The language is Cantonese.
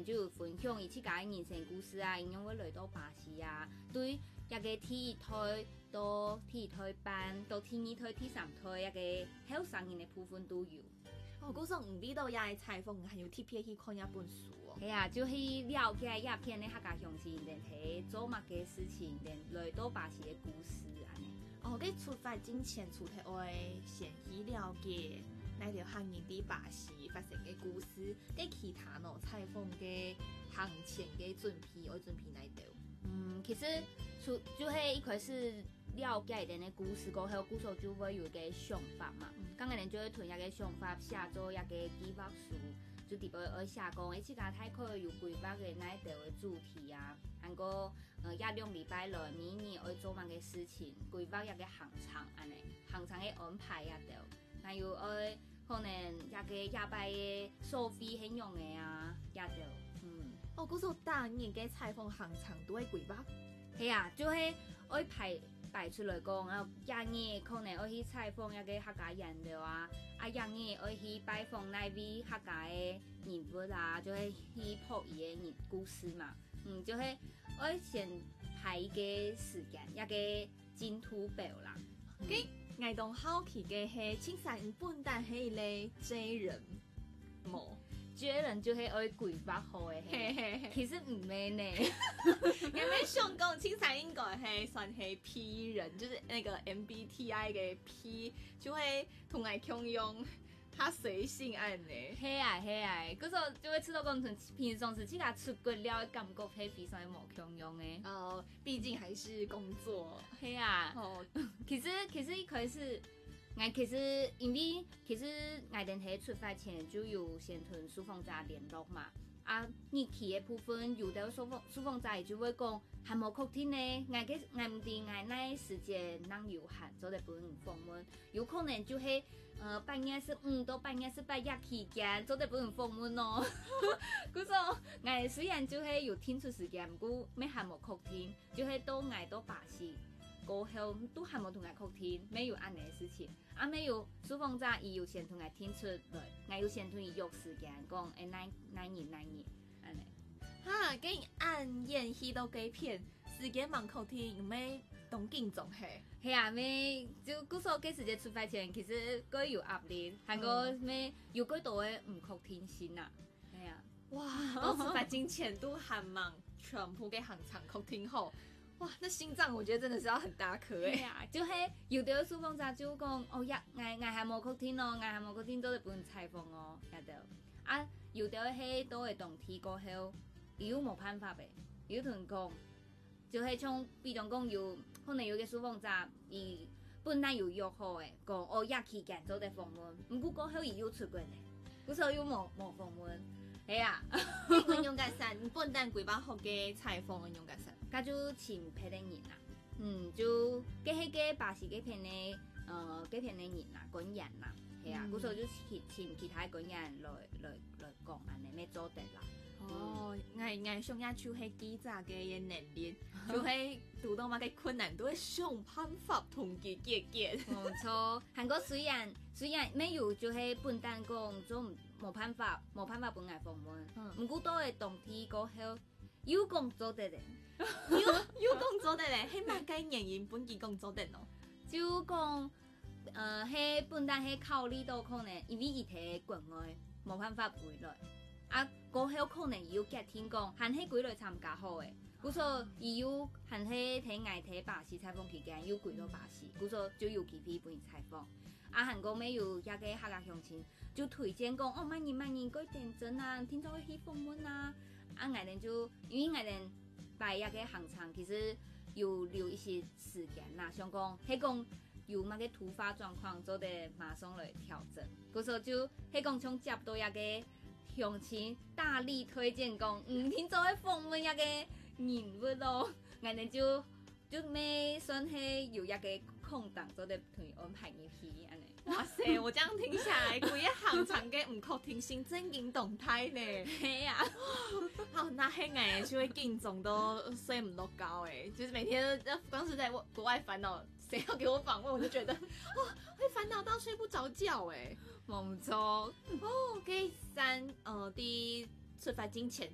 就有分享伊自家的人生故事啊，因为来到巴西啊，对一个第一胎到第一胎班到第二胎、第三胎一个后生人的部分都有。 哦，嗰時唔知道也係採訪，還有特別去看一本書哦。 係啊，就去了解一片的客家鄉親，然後做乜嘅事情，然來到巴西的故事安尼。 哦，佢出發之前，除咗愛先去了解那條行人喺巴西發生嘅故事，跟其他喏採訪嘅行前嘅準備，我準備哪度？ 其實就是一開始了解一點的故事過後，故事就會有一個想法嘛。咁個人就會吞一個想法，寫做一個計劃書，就特別會寫講，自家太可以有規劃嘅那一條嘅主題啊，還個一兩禮拜內每年會做乜嘅事情，規劃一個行程安尼，行程嘅安排一條，還有會可能一個禮拜嘅收費很用嘅啊，一條。 哦，嗰時當年嘅採訪行程都會規劃。 係啊，就係我排出來講，然後一年可能我去採訪一個客家人了啊，一年我去拜訪那位客家嘅人物啊，就係去鋪伊嘅人故事嘛。就係我先排一個時間，一個進度表啦。 咁我當好奇嘅係，青山本單係一個職人冇。 覺人就係愛規劃好嘅，其實唔係呢。 有冇想講青山應該係算係 P 人，就是那個 MBTI 嘅 P，就會同我共用，較隨性安尼。 係啊，嗰時候就會知道講平常時自家出國了，感覺係非常冇共用嘅。 哦，畢竟還是工作。 係啊。哦，其實一開始。因為其實我哋喺出發前就有先同蘇鳳仔聯絡嘛。日期嘅部分有啲蘇鳳仔就會講係冇確定呢，我唔知我那時間能有限，做得本訪問，有可能就係8月15到8月18日期間做得本訪問咯。嗰時我雖然就係有聽出時間，不過咩係冇確定，就係到我到巴西。過後都還冇同我確定，沒有安尼嘅事情。沒有蘇鳳仔伊有先同我聽出來，我有先同伊約時間講，哪年安尼。 哈，跟按演戲到幾片，時間蠻確定，有咩動緊總係？ 係啊，咩就嗰時候幾時間出發前，其實佢有壓力，還個咩有幾多嘅唔確定性啊。係啊， 哇，到出發之前都還蠻全部嘅行程確定好。哇，那心臟我覺得真的是要很大顆誒。 係啊，就係有啲蘇鳳仔就講，哦呀，我係冇確定哦，我係冇確定都係本採訪哦，有啲有啲係都係動體過後，又冇辦法嘅，又同講，就係從比如講有可能有個蘇鳳仔，伊本來有約好嘅，講哦日期間做啲訪問，唔過過後伊又出國咧，嗰時候又冇訪問。係啊， 運用解釋，你本單規劃好嘅採訪運用解釋， 咁就前片嘅人啦，就嗰個巴西嗰片嘅嗰片嘅人啦，講人啦，係啊，嗰時候就前其他講人來講安尼咩做得啦。 哦，我上一就係記者嘅能力，就係遇到乜嘅困難都會想辦法同佢解決。 冇錯，韓國雖然沒有就係本單講做冇辦法本來訪問，唔過都係動體過後有工作得咧， 有工作得咧，係乜嘅原因本佢工作得咯？ 就講係本單係考慮到可能因為伊喺國外冇辦法回來。過後可能要結聽講，還係歸來參加好嘅。嗰時候伊有還係睇外地巴西採訪期間，要歸到巴西，嗰時候就有機會幫伊採訪。韓國沒有一個客家鄉親就推薦講，哦，萬年過認真啊，聽說去訪問啊。我哋就因為我哋排一個行程，其實有留一些時間啦，想講係講有乜個突發狀況，做得馬上來調整。嗰時候就係講從接到一個鄉親大力推薦講，聽做去訪問一個人物咯，我哋就咩算係有一個空檔，做得同伊安排入去安尼。 哇塞，我這樣聽下來，佢一行程嘅唔確定性真勁動態呢。 係啊， 好，那黑矮就會緊張都睡唔到覺誒，就是每天光是在國外煩惱，誰要給我訪問，我就覺得哇，會煩惱到睡不着覺誒。 冇錯。 哦，第三，啲出發之前